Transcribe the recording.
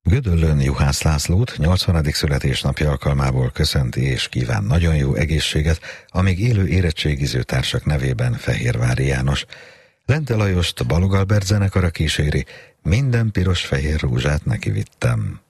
Gödöllőn Juhász Lászlót 80. születésnapja alkalmából köszönti és kíván nagyon jó egészséget a még élő érettségiző társak nevében Fehérvári János. Lente Lajost Balog Albert zenekara kíséri, minden piros-fehér rózsát neki vittem.